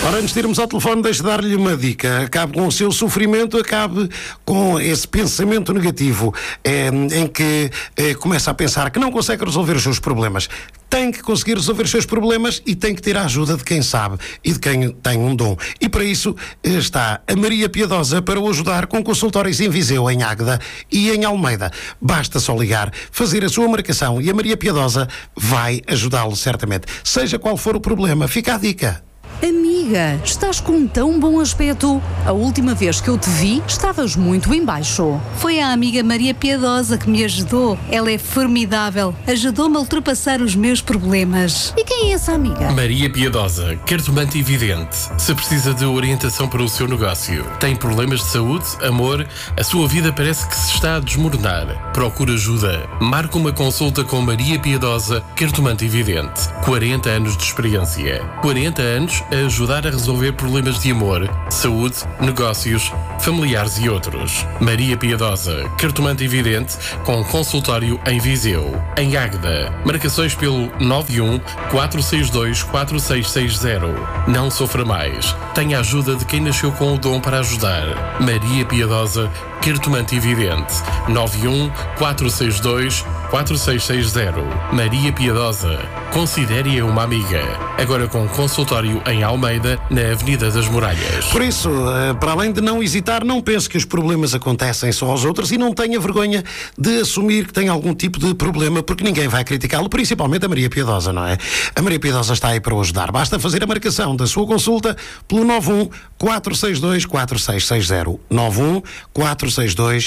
Ora, antes de irmos ao telefone, deixe dar-lhe uma dica. Acabe com o seu sofrimento, acabe com esse pensamento negativo em que começa a pensar que não consegue resolver os seus problemas. Tem que conseguir resolver os seus problemas e tem que ter a ajuda de quem sabe e de quem tem um dom. E para isso está a Maria Piedosa para o ajudar com consultórios em Viseu, em Águeda e em Almeida. Basta só ligar, fazer a sua marcação e a Maria Piedosa vai ajudá-lo certamente. Seja qual for o problema, fica a dica. Amiga, estás com um tão bom aspecto. A última vez que eu te vi, estavas muito em baixo. Foi a amiga Maria Piedosa que me ajudou. Ela é formidável. Ajudou-me a ultrapassar os meus problemas. E quem é essa amiga? Maria Piedosa, cartomante e vidente. Se precisa de orientação para o seu negócio, tem problemas de saúde, amor, a sua vida parece que se está a desmoronar. Procura ajuda. Marca uma consulta com Maria Piedosa, cartomante e vidente. 40 anos de experiência. 40 anos a ajudar a resolver problemas de amor, saúde, negócios, familiares e outros. Maria Piedosa, cartomante e vidente, com consultório em Viseu, em Águeda. Marcações pelo 91 462 4660. Não sofra mais. Tenha a ajuda de quem nasceu com o dom para ajudar. Maria Piedosa, cartomante e vidente. 91 462 4660. Maria Piedosa. Considere-a uma amiga. Agora com consultório em Almeida, na Avenida das Muralhas. Por isso, para além de não hesitar, não pense que os problemas acontecem só aos outros e não tenha vergonha de assumir que tem algum tipo de problema, porque ninguém vai criticá-lo, principalmente a Maria Piedosa, não é? A Maria Piedosa está aí para o ajudar. Basta fazer a marcação da sua consulta pelo 91 462 4660. 91 462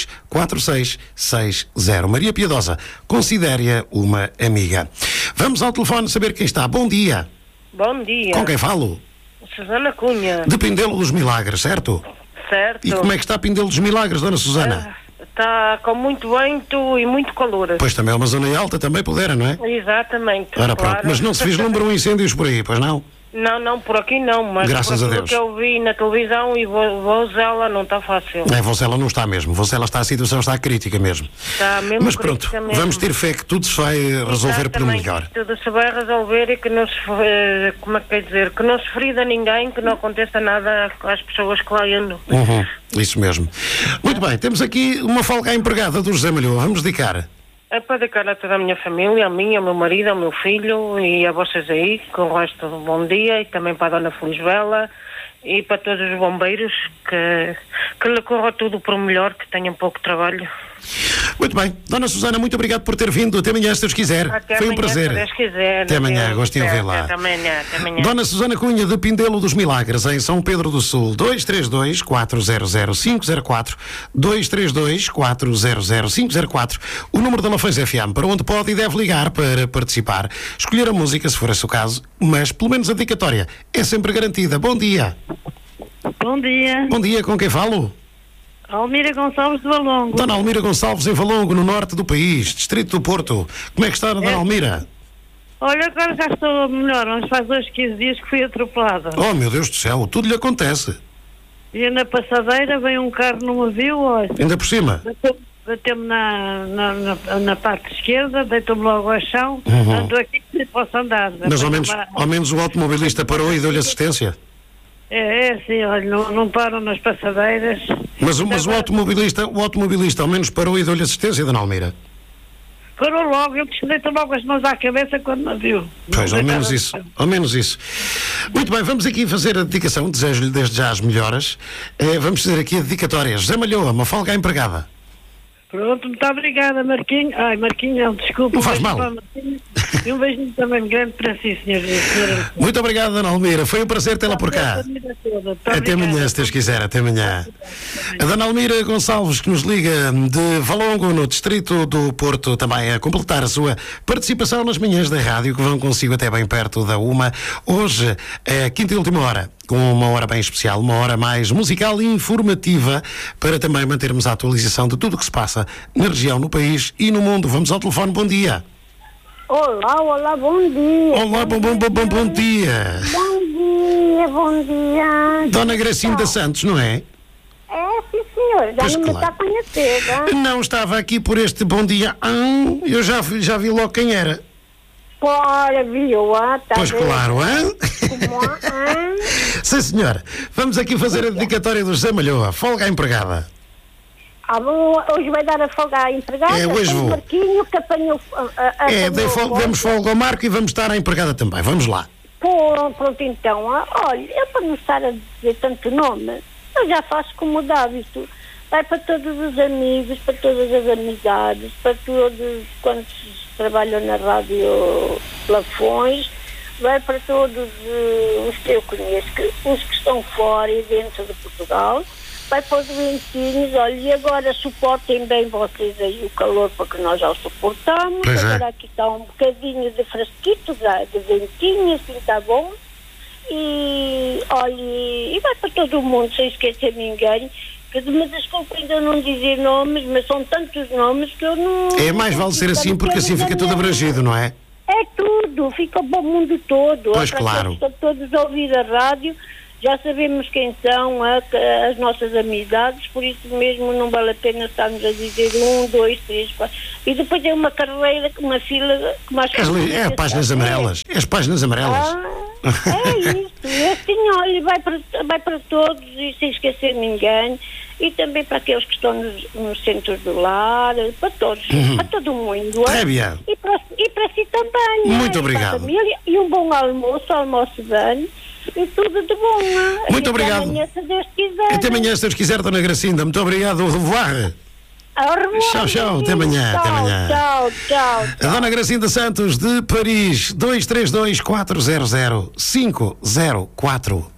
4660. Maria Piedosa, considere-a uma amiga. Vamos ao telefone saber quem está. Bom dia. Bom dia. Com quem falo? Susana Cunha. De Pindelo dos Milagres, certo? Certo. E como é que está Pindelo dos Milagres, dona Susana? Está com muito vento e muito calor. Pois também é uma zona alta, também pudera, não é? Exatamente. Ora, claro. pronto, mas não se vislumbram incêndios por aí, pois não? Não, por aqui não, mas Graças por a aquilo Deus. que eu vi na televisão e Vozela não está fácil. Vozela não está mesmo. Vozela está, a situação está crítica mesmo. Está mesmo. Mas pronto, mesmo. vamos ter fé que tudo se vai resolver pelo melhor. Tudo se vai resolver e que não se, como é que quer dizer, que não se ferida ninguém, que não aconteça nada às pessoas que lá andam. Isso mesmo. Muito bem, temos aqui uma folga empregada do José Malhoa. Vamos dedicar. É para dedicar a toda a minha família, a mim, ao meu marido, ao meu filho e a vocês aí, com o resto do bom dia, e também para a Dona Felizbela e para todos os bombeiros, que lhe corra tudo por melhor, que tenham pouco trabalho. Muito bem. Dona Susana, muito obrigado por ter vindo. Até amanhã, se Deus quiser. Foi um prazer. Se Deus quiser. Até amanhã, gostei de ouvi-la. Até amanhã. Dona Susana Cunha, de Pindelo dos Milagres, em São Pedro do Sul. 232 400 504. 232 400 504. O número da Lafões FM, para onde pode e deve ligar para participar. Escolher a música, se for esse o caso, mas pelo menos a dedicatória é sempre garantida. Bom dia. Bom dia. Bom dia, com quem falo? Almira Gonçalves de Valongo. Dona Almira Gonçalves, em Valongo, no norte do país, distrito do Porto. Como é que está, Dona Almira? Olha, agora já estou melhor, mas faz uns 15 dias que fui atropelada. Oh, meu Deus do céu, tudo lhe acontece. E na passadeira veio um carro, não me viu, olha. Ainda por cima? Bateu-me na parte esquerda, deitou-me logo ao chão. Ando aqui que posso andar. Mas ao menos o automobilista parou e deu-lhe assistência? É assim, olha, não param nas passadeiras. Mas o automobilista ao menos parou e deu-lhe assistência, Dona Almira? Parou logo, ele deitou logo as mãos à cabeça quando me viu. Pois, ao menos isso. Muito bem, vamos aqui fazer a dedicação, desejo-lhe desde já as melhoras. Vamos fazer aqui a dedicatória. José Malhoa, uma folga empregada. Pronto, muito obrigada, Marquinhos. Ai, Marquinhos, desculpa. Não faz mal. E um beijinho também grande para si, senhora. Muito obrigado, Dona Almira. Foi um prazer tê-la por cá. Até amanhã, se Deus quiser. Até amanhã. A Dona Almira Gonçalves, que nos liga de Valongo, no distrito do Porto, também a completar a sua participação nas manhãs da rádio, que vão consigo até bem perto da 1. Hoje é a quinta e última hora, com uma hora bem especial, uma hora mais musical e informativa, para também mantermos a atualização de tudo o que se passa na região, no país e no mundo. Vamos ao telefone, bom dia. Olá, bom dia. Olá, bom dia. Bom dia. Dona Gracinda Santos, não é? É, sim, senhor. Já Pois não me claro. está a conhecer, hein? Não estava aqui por este bom dia. Eu já vi logo quem era. Ora, viu, tá Pois vendo? claro, hein? Como, hein? Sim, senhor. Vamos aqui fazer a dedicatória do José Malhoa. Folga à empregada. Hoje vai dar a folga à empregada? É, hoje vou. Marquinho que apanhou... Demos folga ao Marco e vamos estar à empregada também. Vamos lá. Pronto, então. Olha, eu para não estar a dizer tanto nome, eu já faço como de hábito. Vai para todos os amigos, para todas as amizades, para todos quantos trabalham na Rádio Lafões, vai para todos os que eu conheço, os que estão fora e dentro de Portugal, vai para os doentinhos, olha, e agora suportem bem vocês aí o calor, porque nós já o suportamos. Pois é. Agora aqui está um bocadinho de fresquito, de ventinho, assim está bom. E olha, e vai para todo o mundo, sem esquecer ninguém. Que me desculpe ainda não dizer nomes, mas são tantos nomes que eu não... É mais vale ser assim, porque assim fica tudo abrangido, não é? É tudo, fica para o mundo todo. Pois, claro. Estão todos a ouvir a rádio, já sabemos quem são as nossas amizades, por isso mesmo não vale a pena estarmos a dizer 1, 2, 3, 4. E depois é uma carreira, uma fila... É as páginas amarelas. É as páginas amarelas. É isso. E assim, olha, vai para todos e sem esquecer ninguém. E também para aqueles que estão nos centros do lar, para todos, para todo mundo. Très bien. E para si também. Muito obrigado. Família, e um bom almoço bem. E tudo de bom. Muito obrigado. Até amanhã, se Deus quiser. Até amanhã, se Deus quiser, Dona Gracinda. Muito obrigado. Au revoir. Tchau. Até amanhã. Tchau. A Dona Gracinda Santos, de Paris, 232 400 504.